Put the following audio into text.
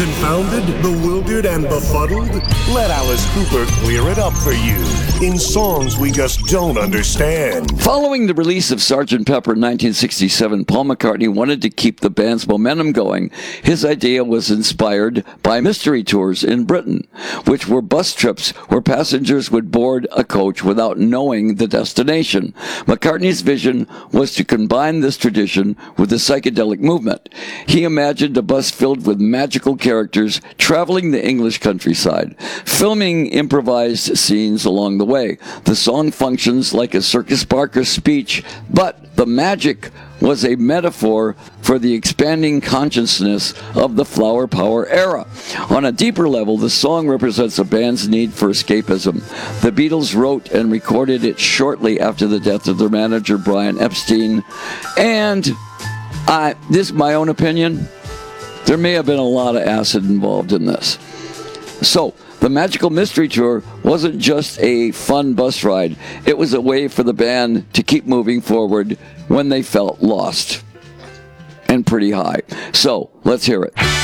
Confounded, bewildered, and befuddled? Let Alice Cooper clear it up for you in songs we just don't understand. Following the release of Sgt. Pepper in 1967, Paul McCartney wanted to keep the band's momentum going. His idea was inspired by mystery tours in Britain, which were bus trips where passengers would board a coach without knowing the destination. McCartney's vision was to combine this tradition with the psychedelic movement. He imagined a bus filled with magical characters traveling the English countryside, filming improvised scenes along the way. The song functions like a Circus Barker speech, but the magic was a metaphor for the expanding consciousness of the flower power era. On a deeper level, the song represents a band's need for escapism. The Beatles wrote and recorded it shortly after the death of their manager, Brian Epstein, and this is my own opinion, there may have been a lot of acid involved in this. So, the Magical Mystery Tour wasn't just a fun bus ride. It was a way for the band to keep moving forward when they felt lost and pretty high. So, let's hear it.